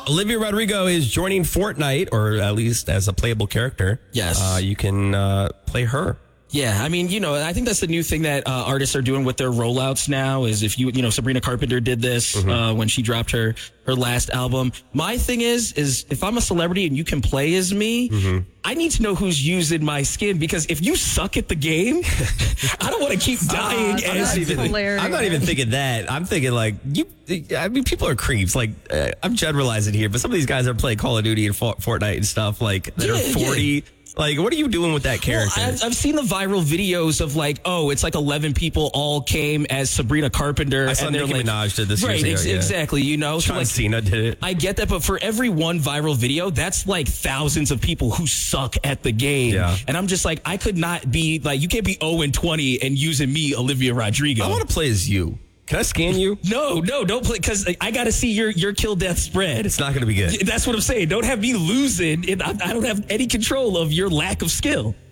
Olivia Rodrigo is joining Fortnite, or at least as a playable character. Yes. You can play her. Yeah, I mean, I think that's the new thing that artists are doing with their rollouts now is if Sabrina Carpenter did this when she dropped her last album. My thing is if I'm a celebrity and you can play as me, I need to know who's using my skin, because if you suck at the game, I don't want to keep dying as I'm not even thinking that. I'm thinking people are creeps. Like, I'm generalizing here, but some of these guys are playing Call of Duty and Fortnite and stuff that are 40. Yeah. Like, what are you doing with that character? Well, I've seen the viral videos of it's 11 people all came as Sabrina Carpenter. I saw Nicki Minaj did this right, years ago. Exactly. John Cena did it. I get that, but for every one viral video, that's thousands of people who suck at the game. Yeah. And I'm just I could not be you can't be 0-20 and using me, Olivia Rodrigo. I want to play as you. Can I scan you? No, don't play, because I got to see your kill death spread. It's not going to be good. That's what I'm saying. Don't have me losing. I don't have any control of your lack of skill.